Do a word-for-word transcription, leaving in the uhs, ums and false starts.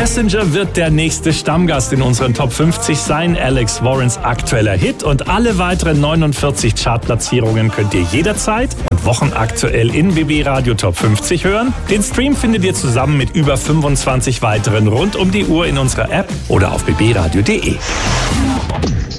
Passenger wird der nächste Stammgast in unseren Top fünfzig sein. Alex Warrens aktueller Hit und alle weiteren neunundvierzig Chartplatzierungen könnt ihr jederzeit und wochenaktuell in B B Radio Top fünfzig hören. Den Stream findet ihr zusammen mit über fünfundzwanzig weiteren rund um die Uhr in unserer App oder auf b b radio punkt d e.